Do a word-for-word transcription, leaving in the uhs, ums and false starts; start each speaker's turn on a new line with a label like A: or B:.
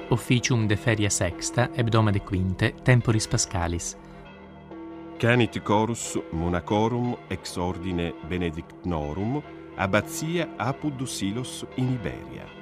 A: officium de feria sexta, hebdomade quinte, temporis pascalis.
B: Canit chorus monacorum ex ordine benedictnorum, abbazia Apud Dusilos in Iberia.